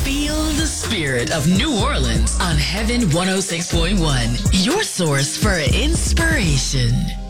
Feel the spirit of New Orleans on Heaven 106.1, your source for inspiration.